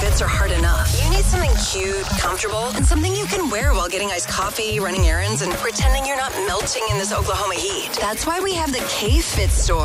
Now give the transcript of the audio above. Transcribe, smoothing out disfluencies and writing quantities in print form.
fits are hard enough. You need something cute, comfortable, and something you can wear while getting iced coffee, running errands, and pretending you're not melting in this Oklahoma heat. That's why we have the K-Fit store.